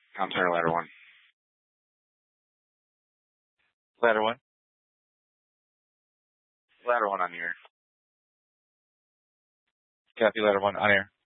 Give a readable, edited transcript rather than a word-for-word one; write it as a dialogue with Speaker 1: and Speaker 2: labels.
Speaker 1: Commentary ladder one.
Speaker 2: Ladder one.
Speaker 1: Ladder one on the air.
Speaker 2: Copy, ladder one on air.